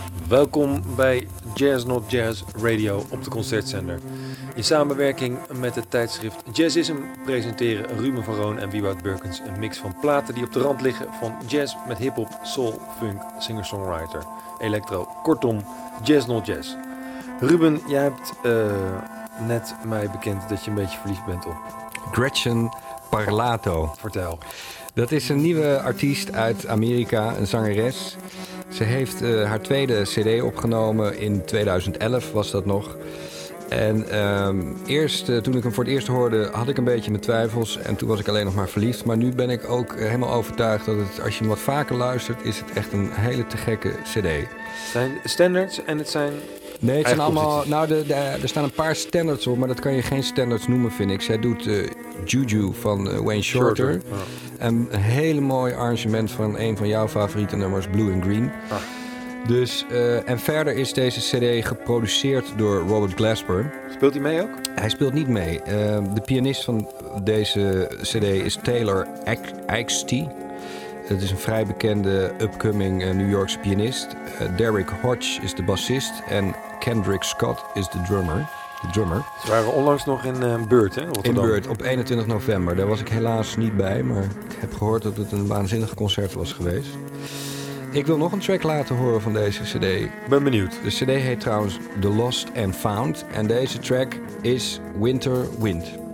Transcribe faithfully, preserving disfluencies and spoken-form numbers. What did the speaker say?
Welkom bij Jazz Not Jazz Radio op de Concertzender. In samenwerking met het tijdschrift Jazzism presenteren Ruben van Roon en Wieboud Burkens een mix van platen die op de rand liggen van jazz met hip-hop, soul, funk, singer-songwriter, electro. Kortom, Jazz Not Jazz. Ruben, jij hebt uh, net mij bekend dat je een beetje verliefd bent op Gretchen Parlato. Vertel. Dat is een nieuwe artiest uit Amerika, een zangeres. Ze heeft uh, haar tweede cd opgenomen in tweeduizend elf, was dat nog. En uh, eerst, uh, toen ik hem voor het eerst hoorde, had ik een beetje mijn twijfels. En toen was ik alleen nog maar verliefd. Maar nu ben ik ook uh, helemaal overtuigd dat het, als je hem wat vaker luistert, is het echt een hele te gekke cd. Het zijn standards en het zijn... Nee, het zijn allemaal... Nou, de, de, er staan een paar standards op, maar dat kan je geen standards noemen, vind ik. Zij doet uh, Juju van uh, Wayne Shorter. Shorter. Oh. En een hele mooi arrangement van een van jouw favoriete nummers, Blue and Green. Ah. Dus, uh, en verder is deze cd geproduceerd door Robert Glasper. Speelt hij mee ook? Hij speelt niet mee. Uh, de pianist van deze cd is Taylor Eichste. Het is een vrij bekende upcoming uh, New Yorkse pianist. Uh, Derek Hodge is de bassist en Kendrick Scott is de drummer. De drummer. Ze waren onlangs nog in uh, Beurt, hè? Rotterdam. In Beurt, op eenentwintig november. Daar was ik helaas niet bij, maar ik heb gehoord dat het een waanzinnig concert was geweest. Ik wil nog een track laten horen van deze cd. Ben benieuwd. De cd heet trouwens The Lost and Found en deze track is Winter Wind.